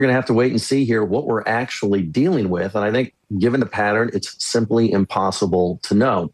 going to have to wait and see here what we're actually dealing with. And I think given the pattern, it's simply impossible to know.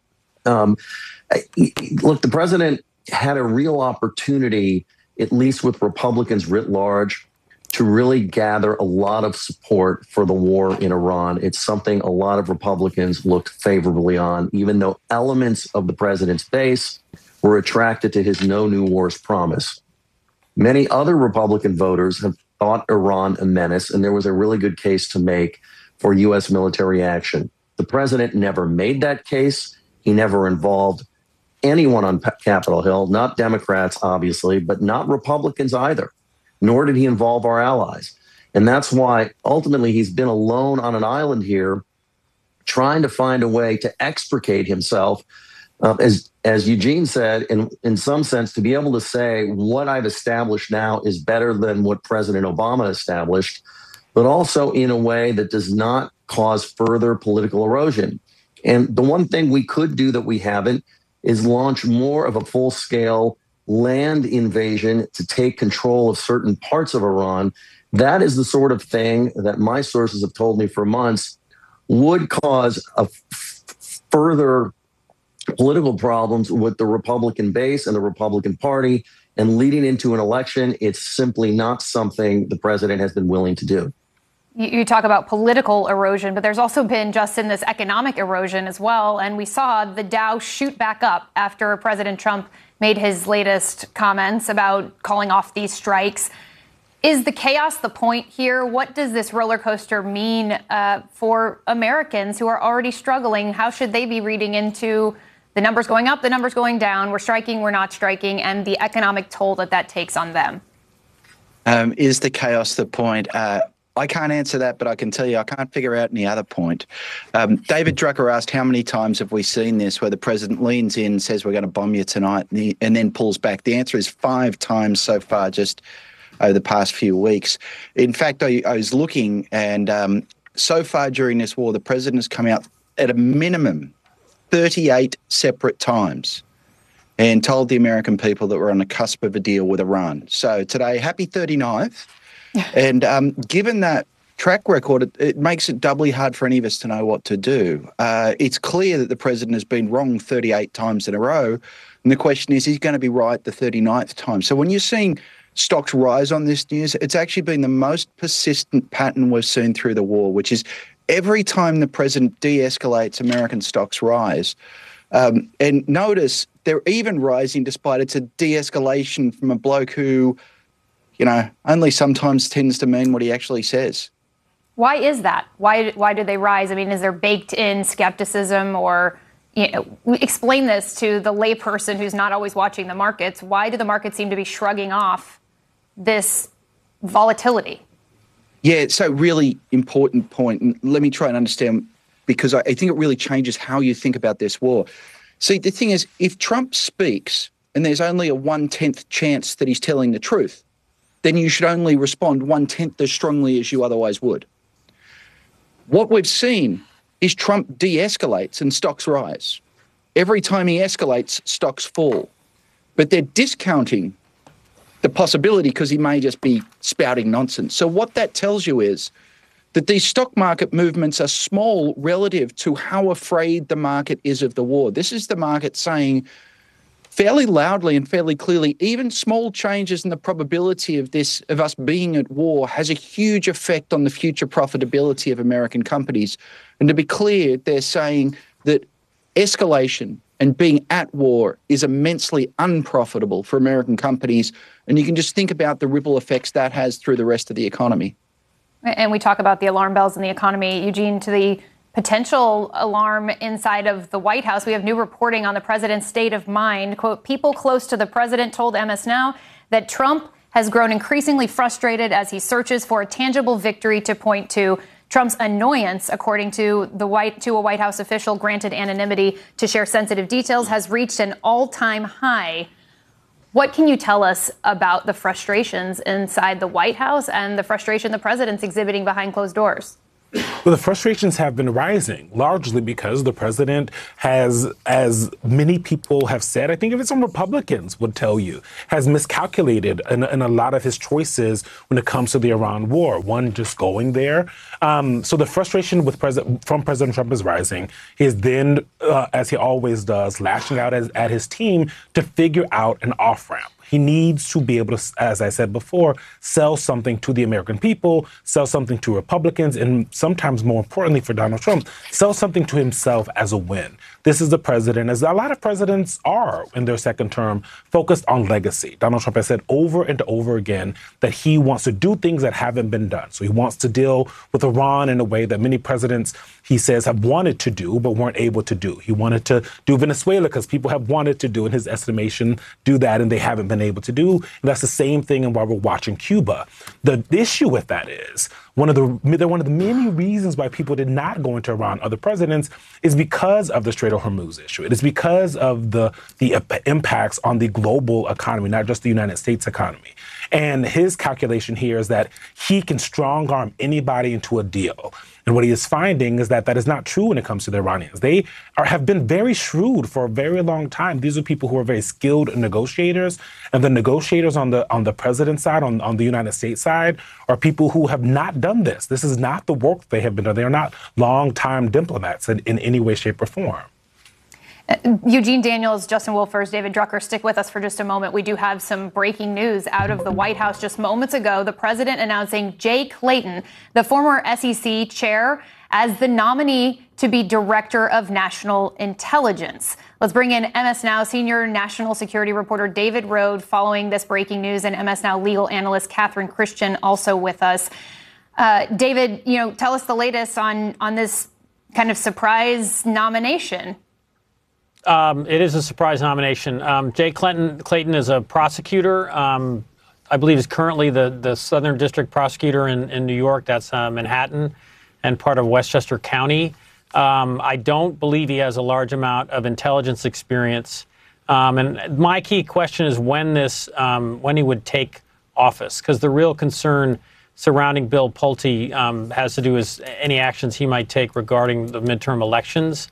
Look, the president had a real opportunity, at least with Republicans writ large, to really gather a lot of support for the war in Iran. It's something a lot of Republicans looked favorably on, even though elements of the president's base were attracted to his no new wars promise. Many other Republican voters have thought Iran a menace, and there was a really good case to make for U.S. military action. The president never made that case. He never involved anyone on Capitol Hill, not Democrats, obviously, but not Republicans either, nor did he involve our allies. And that's why ultimately he's been alone on an island here, trying to find a way to extricate himself, as Eugene said, in some sense, to be able to say what I've established now is better than what President Obama established, but also in a way that does not cause further political erosion. And the one thing we could do that we haven't is launch more of a full-scale land invasion to take control of certain parts of Iran. That is the sort of thing that my sources have told me for months would cause a further political problems with the Republican base and the Republican Party. And leading into an election, it's simply not something the president has been willing to do. You talk about political erosion, but there's also been, Justin, this economic erosion as well. And we saw the Dow shoot back up after President Trump made his latest comments about calling off these strikes. Is the chaos the point here? What does this roller coaster mean for Americans who are already struggling? How should they be reading into the numbers going up, the numbers going down, we're striking, we're not striking, and the economic toll that that takes on them? Is the chaos the point? I can't answer that, but I can tell you I can't figure out any other point. David Drucker asked how many times have we seen this where the president leans in, says we're going to bomb you tonight, and then pulls back. The answer is 5 times so far just over the past few weeks. In fact, I was looking, and so far during this war, the president has come out at a minimum 38 separate times and told the American people that we're on the cusp of a deal with Iran. So today, happy 39th. And given that track record, it makes it doubly hard for any of us to know what to do. It's clear that the president has been wrong 38 times in a row. And the question is he going to be right the 39th time? So when you're seeing stocks rise on this news, it's actually been the most persistent pattern we've seen through the war, which is every time the president de-escalates, American stocks rise. And notice they're even rising despite it's a de-escalation from a bloke who, you know, only sometimes tends to mean what he actually says. Why is that? Why do they rise? I mean, is there baked-in skepticism or, you know, explain this to the layperson who's not always watching the markets. Why do the markets seem to be shrugging off this volatility? Yeah, so really important point. And let me try and understand, because I think it really changes how you think about this war. See, the thing is, if Trump speaks and there's only a 1/10 chance that he's telling the truth, then you should only respond 1/10 as strongly as you otherwise would. What we've seen is Trump de-escalates and stocks rise. Every time he escalates, stocks fall. But they're discounting the possibility because he may just be spouting nonsense. So what that tells you is that these stock market movements are small relative to how afraid the market is of the war. This is the market saying fairly loudly and fairly clearly, even small changes in the probability of us being at war has a huge effect on the future profitability of American companies. And to be clear, they're saying that escalation and being at war is immensely unprofitable for American companies. And you can just think about the ripple effects that has through the rest of the economy. And we talk about the alarm bells in the economy, Eugene, to the potential alarm inside of the White House. We have new reporting on the president's state of mind. Quote, people close to the president told MS Now that Trump has grown increasingly frustrated as he searches for a tangible victory to point to. Trump's annoyance, according to a White House official granted anonymity to share sensitive details, has reached an all-time high. What can you tell us about the frustrations inside the White House and the frustration the president's exhibiting behind closed doors? Well, the frustrations have been rising, largely because the president has, as many people have said, I think even some Republicans would tell you, has miscalculated in a lot of his choices when it comes to the Iran war. One, just going there. So the frustration with from President Trump is rising. He is then, as he always does, lashing out at his team to figure out an off-ramp. He needs to be able to, as I said before, sell something to the American people, sell something to Republicans, and sometimes more importantly for Donald Trump, sell something to himself as a win. This is the president, as a lot of presidents are in their second term, focused on legacy. Donald Trump has said over and over again that he wants to do things that haven't been done. So he wants to deal with Iran in a way that many presidents, he says, have wanted to do but weren't able to do. He wanted to do Venezuela because people have wanted to do, in his estimation, do that, and they haven't been able to do. And that's the same thing while we're watching Cuba. The issue with that is one of the many reasons why people did not go into Iran, other presidents, is because of the Strait of Hormuz issue. It is because of the impacts on the global economy, not just the United States economy. And his calculation here is that he can strong arm anybody into a deal. And what he is finding is that that is not true when it comes to the Iranians. They have been very shrewd for a very long time. These are people who are very skilled negotiators. And the negotiators on the president's side, on the United States side, are people who have not done this. This is not the work they have been doing. They are not long-time diplomats in any way, shape, or form. Eugene Daniels, Justin Wolfers, David Drucker, stick with us for just a moment. We do have some breaking news out of the White House just moments ago. The president announcing Jay Clayton, the former SEC chair, as the nominee to be Director of National Intelligence. Let's bring in MS Now senior national security reporter David Rohde following this breaking news, and MS Now legal analyst Catherine Christian also with us. David, tell us the latest on this kind of surprise nomination. It is a surprise nomination. Jay Clayton is a prosecutor. I believe is currently the Southern District prosecutor in New York. That's Manhattan and part of Westchester County. I don't believe he has a large amount of intelligence experience. And my key question is when he would take office, because the real concern surrounding Bill Pulte has to do with any actions he might take regarding the midterm elections.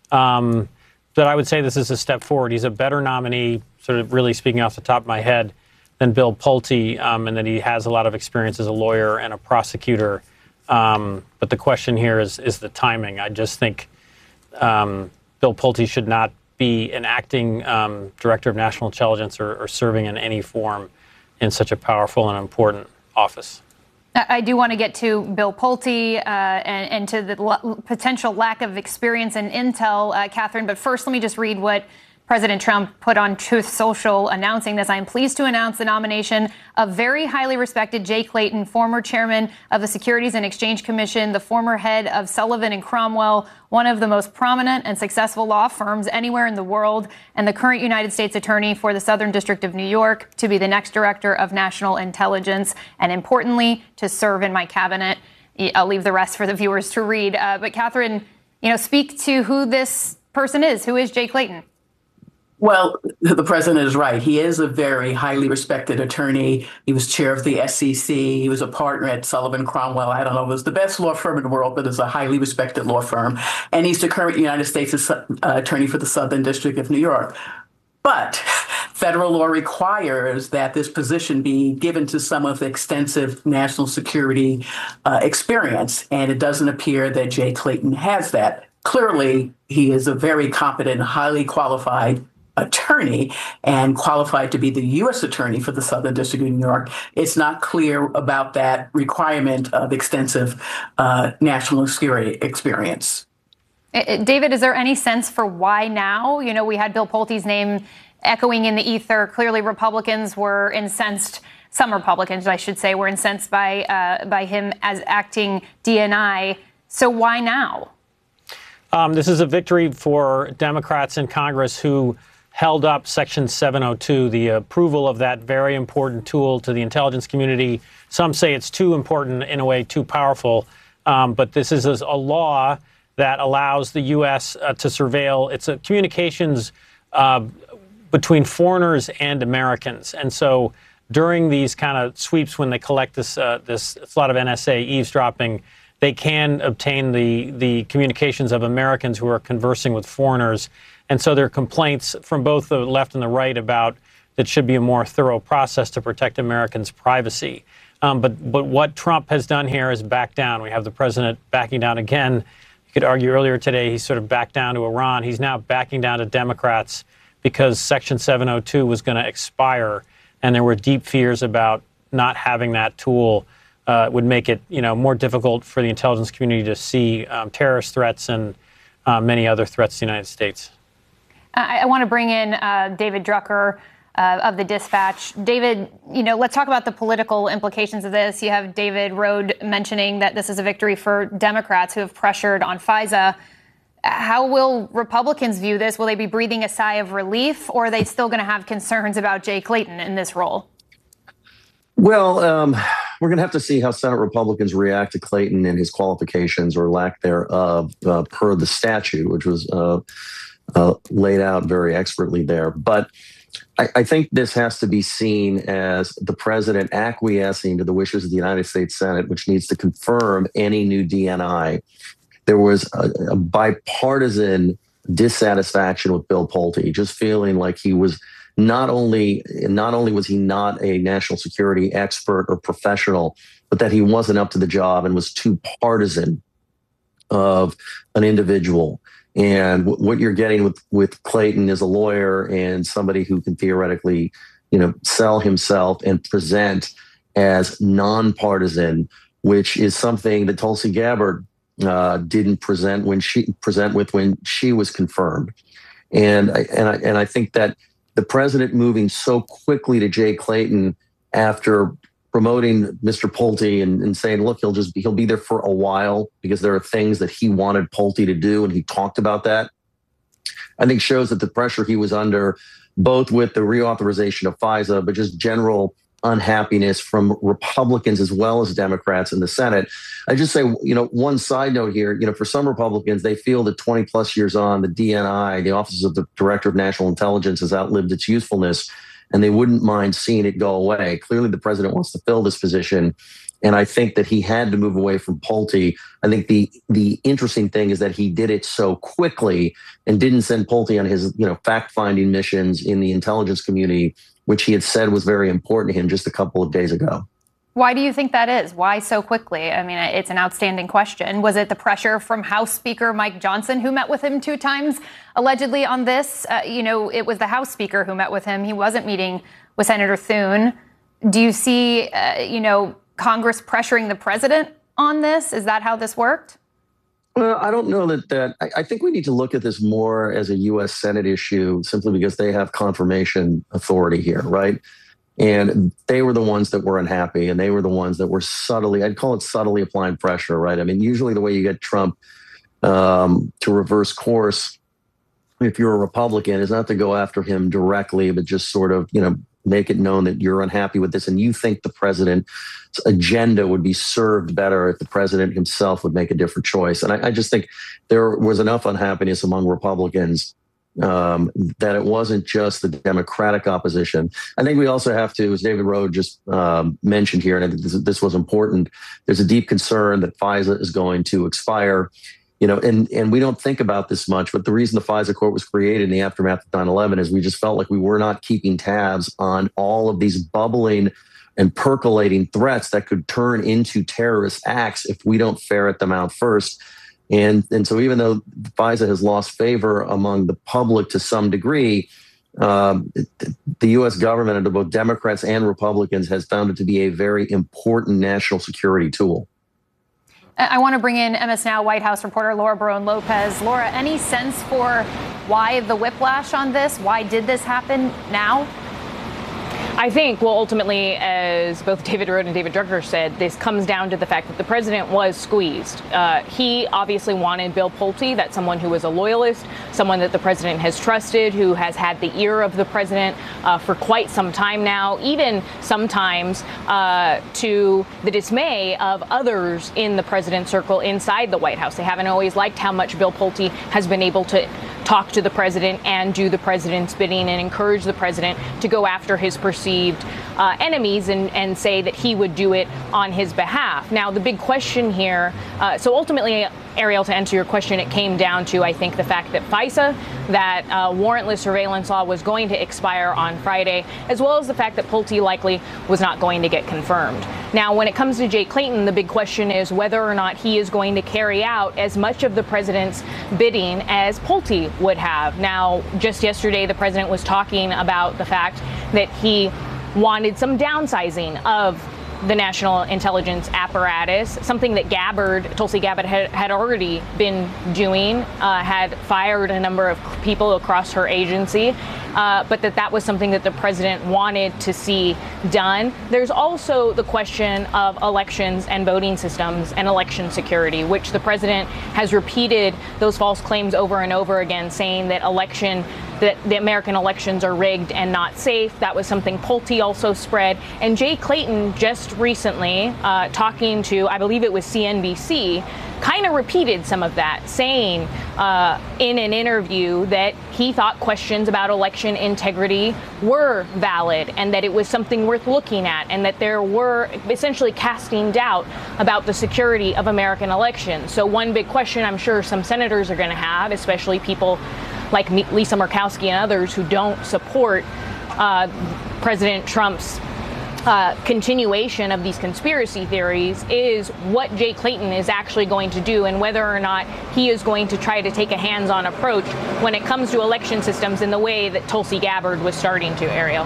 But I would say this is a step forward. He's a better nominee, sort of really speaking off the top of my head, than Bill Pulte, and that he has a lot of experience as a lawyer and a prosecutor. But the question here is the timing. I just think Bill Pulte should not be an acting director of national intelligence or serving in any form in such a powerful and important office. I do want to get to Bill Pulte and to the potential lack of experience in intel, Catherine. But first, let me just read what President Trump put on Truth Social announcing this. I am pleased to announce the nomination of very highly respected Jay Clayton, former chairman of the Securities and Exchange Commission, the former head of Sullivan and Cromwell, one of the most prominent and successful law firms anywhere in the world, and the current United States Attorney for the Southern District of New York, to be the next Director of National Intelligence, and importantly, to serve in my cabinet. I'll leave the rest for the viewers to read. But Catherine, speak to who this person is. Who is Jay Clayton? Well, the president is right. He is a very highly respected attorney. He was chair of the SEC. He was a partner at Sullivan Cromwell. I don't know if it was the best law firm in the world, but it's a highly respected law firm. And he's the current United States attorney for the Southern District of New York. But federal law requires that this position be given to someone with extensive national security experience. And it doesn't appear that Jay Clayton has that. Clearly, he is a very competent, highly qualified attorney and qualified to be the U.S. attorney for the Southern District of New York. It's not clear about that requirement of extensive national security experience. David, is there any sense for why now? We had Bill Pulte's name echoing in the ether. Clearly, Republicans were incensed. Some Republicans, I should say, were incensed by him as acting DNI. So why now? This is a victory for Democrats in Congress who held up Section 702, the approval of that very important tool to the intelligence community. Some say it's too important, in a way, too powerful. But this is a law that allows the U.S. To surveil. It's a communications between foreigners and Americans. And so during these kind of sweeps, when they collect this, it's a lot of NSA eavesdropping, they can obtain the communications of Americans who are conversing with foreigners. And so there are complaints from both the left and the right about that should be a more thorough process to protect Americans' privacy. But what Trump has done here is back down. We have the president backing down again. You could argue earlier today he sort of backed down to Iran. He's now backing down to Democrats because Section 702 was going to expire, and there were deep fears about not having that tool would make it, more difficult for the intelligence community to see terrorist threats and many other threats to the United States. I want to bring in David Drucker of the Dispatch. David, let's talk about the political implications of this. You have David Rode mentioning that this is a victory for Democrats who have pressured on FISA. How will Republicans view this? Will they be breathing a sigh of relief, or are they still going to have concerns about Jay Clayton in this role? Well, we're going to have to see how Senate Republicans react to Clayton and his qualifications or lack thereof per the statute, which was laid out very expertly there. But I think this has to be seen as the president acquiescing to the wishes of the United States Senate, which needs to confirm any new DNI. There was a bipartisan dissatisfaction with Bill Pulte, just feeling like he was not only was he not a national security expert or professional, but that he wasn't up to the job and was too partisan of an individual. And what you're getting with Clayton is a lawyer and somebody who can theoretically, sell himself and present as nonpartisan, which is something that Tulsi Gabbard didn't present when she was confirmed. And I think that the president moving so quickly to Jay Clayton after promoting Mr. Pulte and saying, look, he'll be there for a while because there are things that he wanted Pulte to do, and he talked about that, I think shows that the pressure he was under, both with the reauthorization of FISA, but just general unhappiness from Republicans as well as Democrats in the Senate. I just say, one side note here, for some Republicans, they feel that 20 plus years on, the DNI, the Office of the Director of National Intelligence, has outlived its usefulness, and they wouldn't mind seeing it go away. Clearly, the president wants to fill this position, and I think that he had to move away from Pulte. I think the interesting thing is that he did it so quickly and didn't send Pulte on his fact-finding missions in the intelligence community, which he had said was very important to him just a couple of days ago. Why do you think that is? Why so quickly? I mean, it's an outstanding question. Was it the pressure from House Speaker Mike Johnson, who met with him 2 times, allegedly, on this? It was the House Speaker who met with him. He wasn't meeting with Senator Thune. Do you see, Congress pressuring the president on this? Is that how this worked? Well, I don't know that. I think we need to look at this more as a U.S. Senate issue, simply because they have confirmation authority here, right? And they were the ones that were unhappy, and they were the ones that were I'd call it subtly applying pressure, right? I mean, usually the way you get Trump to reverse course, if you're a Republican, is not to go after him directly, but just sort of, make it known that you're unhappy with this and you think the president's agenda would be served better if the president himself would make a different choice. And I just think there was enough unhappiness among Republicans that it wasn't just the Democratic opposition. I think we also have to, as David Rode just mentioned here, and I think this was important, there's a deep concern that FISA is going to expire. And we don't think about this much, but the reason the FISA court was created in the aftermath of 9/11 is we just felt like we were not keeping tabs on all of these bubbling and percolating threats that could turn into terrorist acts if we don't ferret them out first. And so even though FISA has lost favor among the public to some degree, the U.S. government, under both Democrats and Republicans, has found it to be a very important national security tool. I want to bring in MS Now White House reporter Laura Barone-Lopez. Laura, any sense for why the whiplash on this? Why did this happen now? I think, well, ultimately, as both David Rode and David Drucker said, this comes down to the fact that the president was squeezed. He obviously wanted Bill Pulte, that's someone who was a loyalist, someone that the president has trusted, who has had the ear of the president for quite some time now, even sometimes to the dismay of others in the president's circle inside the White House. They haven't always liked how much Bill Pulte has been able to talk to the president and do the president's bidding and encourage the president to go after his perceived enemies and say that he would do it on his behalf. Now, the big question here, so ultimately, Ariel, to answer your question, it came down to, I think, the fact that FISA, that warrantless surveillance law, was going to expire on Friday, as well as the fact that Pulte likely was not going to get confirmed. Now, when it comes to Jay Clayton, the big question is whether or not he is going to carry out as much of the president's bidding as Pulte would have. Now, just yesterday, the president was talking about the fact that he wanted some downsizing of the national intelligence apparatus, something that Tulsi Gabbard had already been doing, had fired a number of people across her agency, but that was something that the president wanted to see done. There's also the question of elections and voting systems and election security, which the president has repeated those false claims over and over again, saying that the American elections are rigged and not safe. That was something Pulte also spread. And Jay Clayton just recently, talking to, I believe it was CNBC, kind of repeated some of that, saying in an interview that he thought questions about election integrity were valid and that it was something worth looking at, and that there were essentially casting doubt about the security of American elections. So one big question I'm sure some senators are going to have, especially people like Lisa Murkowski and others who don't support President Trump's continuation of these conspiracy theories, is what Jay Clayton is actually going to do and whether or not he is going to try to take a hands-on approach when it comes to election systems in the way that Tulsi Gabbard was starting to, Ariel.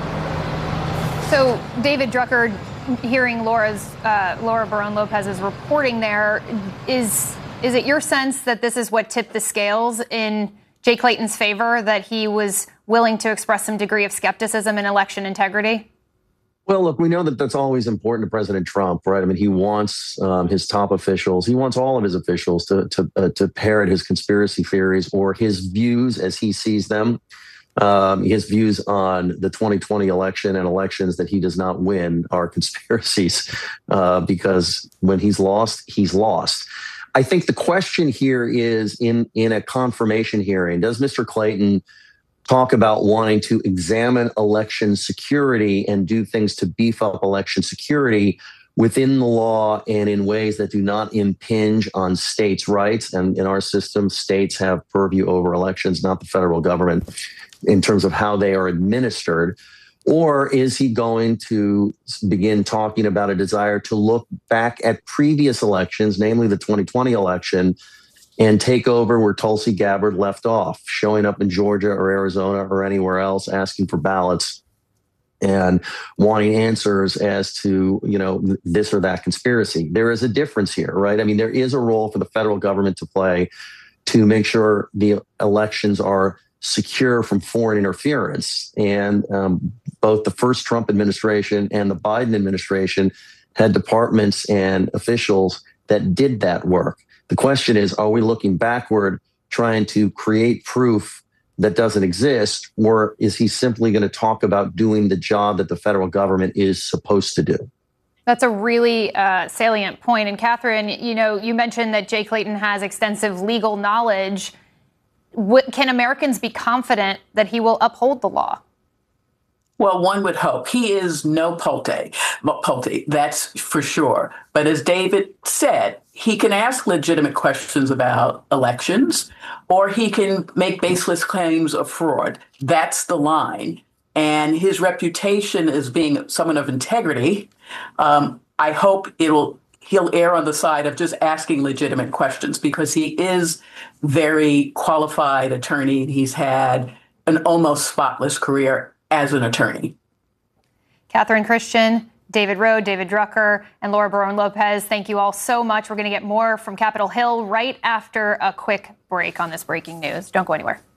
So, David Drucker, hearing Laura Barón Lopez's reporting there, is it your sense that this is what tipped the scales in Jay Clayton's favor, that he was willing to express some degree of skepticism in election integrity? Well, look, we know that that's always important to President Trump, right? I mean, he wants his top officials, he wants all of his officials to parrot his conspiracy theories or his views as he sees them. His views on the 2020 election and elections that he does not win are conspiracies because when he's lost, he's lost. I think the question here is in a confirmation hearing, does Mr. Clayton talk about wanting to examine election security and do things to beef up election security within the law and in ways that do not impinge on states' rights? And in our system, states have purview over elections, not the federal government, in terms of how they are administered. Or is he going to begin talking about a desire to look back at previous elections, namely the 2020 election, and take over where Tulsi Gabbard left off, showing up in Georgia or Arizona or anywhere else, asking for ballots and wanting answers as to, this or that conspiracy? There is a difference here, right? I mean, there is a role for the federal government to play to make sure the elections are secure from foreign interference. And both the first Trump administration and the Biden administration had departments and officials that did that work. The question is, are we looking backward, trying to create proof that doesn't exist, or is he simply going to talk about doing the job that the federal government is supposed to do? That's a really salient point. And Catherine, you mentioned that Jay Clayton has extensive legal knowledge. Can Americans be confident that he will uphold the law? Well, one would hope. He is no Pulte, that's for sure. But as David said, he can ask legitimate questions about elections, or he can make baseless claims of fraud. That's the line. And his reputation as being someone of integrity, I hope he'll err on the side of just asking legitimate questions, because he is very qualified attorney. He's had an almost spotless career as an attorney. Catherine Christian, David Rowe, David Drucker, and Laura Barón Lopez, thank you all so much. We're going to get more from Capitol Hill right after a quick break on this breaking news. Don't go anywhere.